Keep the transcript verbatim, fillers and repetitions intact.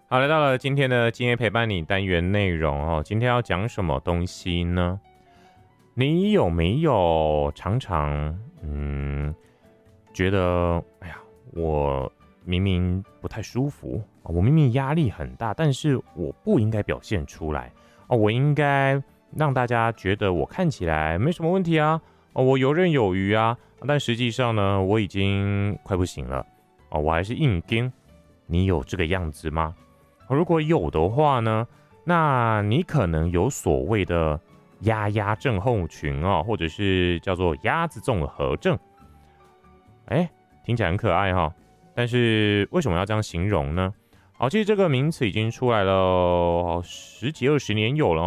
好，来到了今天的今夜陪伴你单元内容哦。今天要讲什么东西呢？你有没有常常嗯觉得，哎呀，我明明不太舒服，我明明压力很大，但是我不应该表现出来哦，我应该让大家觉得我看起来没什么问题啊，哦，我游刃有余啊，但实际上呢，我已经快不行了哦，我还是硬盯。你有这个样子吗？如果有的话呢，那你可能有所谓的鸭鸭症候群哦，或者是叫做鸭子综合症。哎，听起来很可爱哈、哦，但是为什么要这样形容呢？好，其实这个名词已经出来了十几二十年有了。